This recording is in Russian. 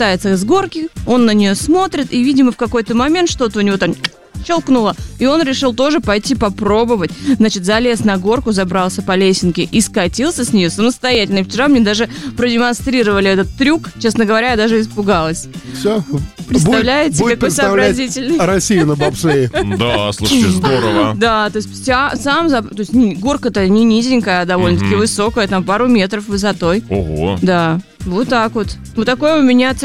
катается с горки, он на нее смотрит, и, видимо, в какой-то момент что-то у него там щелкнуло, и он решил тоже пойти попробовать. Значит, залез на горку, забрался по лесенке и скатился с нее самостоятельно. И вчера мне даже продемонстрировали этот трюк. Честно говоря, я даже испугалась. Все. Представляете, будет какой сообразительный. Россию на бобслее. Да, слушайте, здорово. Да, то есть горка-то не низенькая, а довольно-таки высокая, там пару метров высотой. Ого. Да, вот так вот. Вот такой у меня